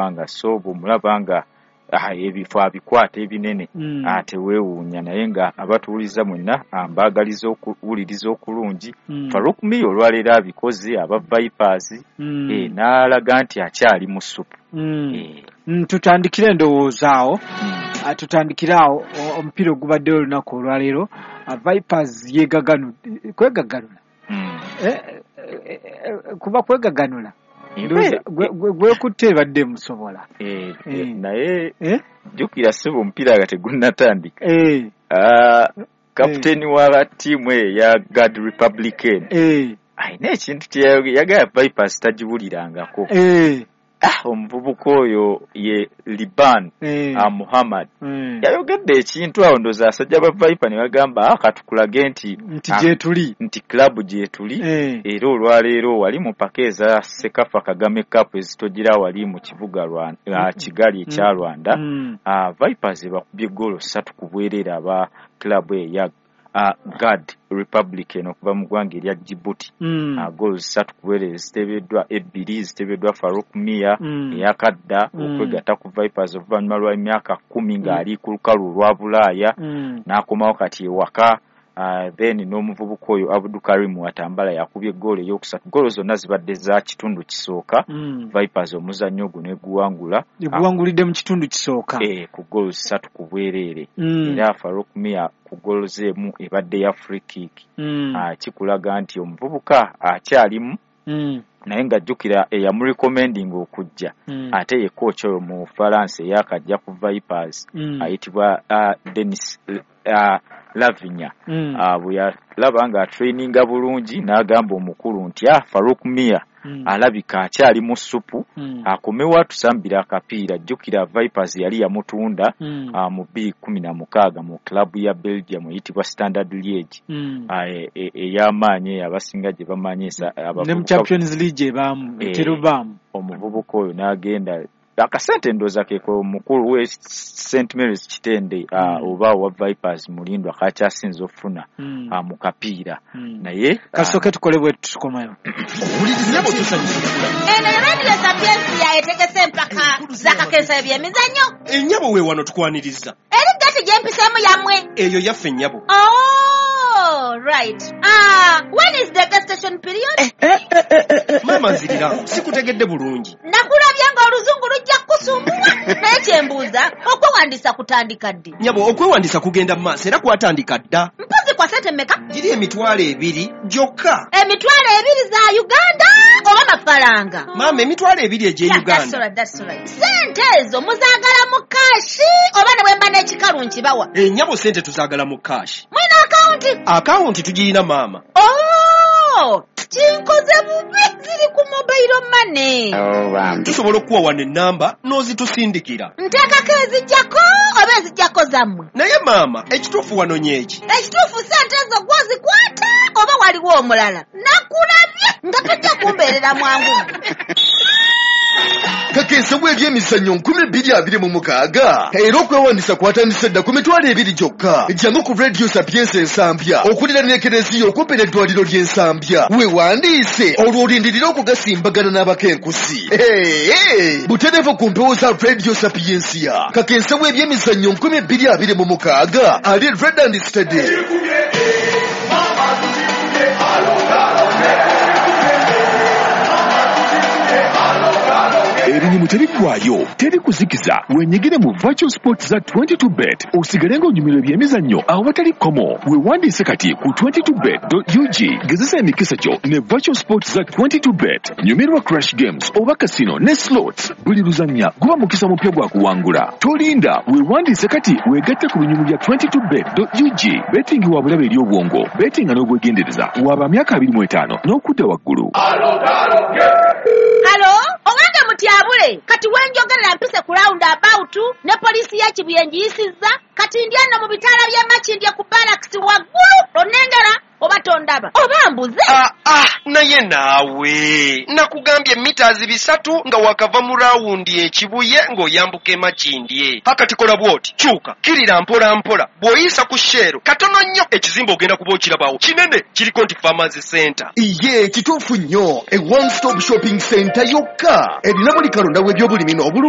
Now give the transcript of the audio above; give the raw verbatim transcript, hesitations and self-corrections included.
eggwanga so bw'omulaba nga ah, ebifo abikwata ebinene mm. ate weewuunya naye nga abatuuliza mwenna mbaagaliza okuwuliriza okulungi mm. Farouk Miyo olwaleero abikoze aba Vipers mm. eh, n'alaga nti akyali mu ssupu mm. eh. mm, tutandikire endowooza awo mm. tutandikire awo omupiira ogubaddeyo olunaku olwaleero Vipers yegaganula kwegaganula mm. eh, eh, eh, kuba kwegaganula gwekutte ebadde musobola eh, eh. naye eh? jjukira ssebo omupiira nga tegunnatandika eh. uh, kapiteeni eh. wa ttiimu eya God Republican eh. ayina ekintu kyeyagala Vipers tagibulirangako eh. ah, omuvubuka oyo ye Liban eh. ah, Muhammad eh. yayogedde ekintu awo ndoza asajja ba Viper ne bagamba akatukulage nti nti gyetuli nti club gyetuli eh. era olwaleero wali mu pakeeza Sekafa Kagame Cup ezitogira wali mu kibuga Rwanda mm. Kigali ekya Rwanda mm. ah, Vipers bakubye goal ssatu ku bwerere aba club eya Uh, God Republican okuva mu ggwanga erya Djibouti mm. uh, goals ssatu kubwerere zitebeddwa ebbiri zitebeddwa Farouk Miya mm. eyakadda mm. okwegatta ku Vipers oluvannyuma lwa emyaka kkumi ng'ali ku lukalu lwa Bulaaya mm. n'akomawo kati ewaka uh, then n'omuvubuka oyo Abdul Karim Watambala yakubye goal ey'okusatu goal zonna zibadde za kitundu kisooka mm. Vipers omuzannyo guno eguwangula eguwangulidde mu kitundu kisooka eh, ku goals ssatu ku bwerere mm. era Farouk Miya ku goal zeemu ebadde ya free kick mm. uh, kikulaga nti omuvubuka akyalimu mm. naye ng'ajjukira eyamurecommending okujja mm. ate ye coach oyo mu Faransa eyakajja ku Vipers mm. ayitibwa uh, Denis uh, Lavinya mm. uh, bwe yalaba nga traininga bulungi n'agamba omukulu nti ah, Farouk Miya mm. alabika akyali mu ssupu mm. akomewo atusambira akapiira jjukira Vipers yali yamutunda mm. uh, mu bbiri kkumi na mukaaga mu klabu ya Belgium eyitibwa Standard Liège mm. ey'amaanyi e, e, abasinga gye bamanyisa ne mu Champions League ebamu e, terubamu omuvubuka oyo n'agenda akasente ndoza keko omukulu we Saint Mary's Kitende mm. uh, oba wa Vipers mulindwa kakyasinza ofuna mm. uh, mu kapiira mm. naye kasoke tukole bwe tukomayo Bulirinya bo tusanyukira eno radio Sapiensi ya etegese mpaka zakakensa ebyemizannyo ennyabo we wano tukwaniriza eri gati gyempisemu yamwe eyo yaffe ennyabo oh right ah when is the gestation period eh, eh, eh, eh, eh, mama nzirira sikutegedde bulungi nakulabya nga oluzungu lujja kusumbua naye kyembuuza okwewandiisa kutandika ddi nyabo okwewandiisa kugenda mu maaso era kwatandika dda mpozi kwa sente mmeka giri emitwalo ebiri gyokka emitwalo ebiri za Uganda oba mafaranga mama emitwalo ebiri egye yeah, Uganda that's right, that's right. Sente ezo muzaagala mu kashi oba ne bwemba n'ekikalu nkibawa ennyabo sente tuzaagala mu kashi mwina akawunti akawunti tugirina mama oh kinkoze bubi ziri ku mobile money oh, um. tusobola okuwa wano ennamba n'ozitusindikira nteekako ezijjako oba ezijjako zammwe naye maama ekituufu wano nyeki ekituufu sente ezo gwozikwata oba waliwo omulala nakulabye nga tojja kumbeerera mwangu kakensa bw'ebyemizannyo nkumi bbiri abiri mu mukaaga era okwewandisa kwatandise dda ku mitwalo ebiri gyokka jangu ku radio Sapiensi ensambya okulira Ekereziya okumpi n'eddwaliro ly'ensambya weewandiise olwo olindirira okugasimbagana n'abakenkusi butereevu ku mpewo za radio Sapiensi kakensa bw'ebyemizannyo nkumi bbiri abiri mu mukaaga ali Red and Steady Erinyumu teriggwayo, teri kuzikiza, wenyigire mu Virtual Sports za twenty-two bet, osigale ng'onyumirwa ebyemizannyo awatali komo, weewandiise kati ku twenty-two bet dot u g, gezesa emikisa gyo ne Virtual Sports za twenty-two bet, nyumirwa Crash Games oba Casino ne Slots, buli luzannya guba mukisa mupya gwa kuwangula. Tolinda, weewandiise kati weegatte ku binyumu bya twenty-two bet dot u g, betting wa bulabe eri obwongo, betting n'obwegendereza, waba myaka abiri mu etaano n'okudda waggulu. Halo, owange mutyabule, kati wenjogerera mpise ku round about ne polisi ya Kibuye njiyisizza, kati ndyano mu bitala bya Makindye ku barracks waggulu, onengera oba tondaba oba mbuze. Ah, ah, naye naawe nakugambye meters bisatu nga wakava mu rawundi ekibuye ng'oyambuka Makindye. Hakati kola bwoti kyuka kirira mpola mpola bw'oyisa ku shero katono nnyo ekizimba ogenda kuba okirabawo kinene kiriko nti Farmers Center. Iye kituufu nnyo, a one stop shopping center yokka erina buli kalonda w'ebyobulimi n'obulungi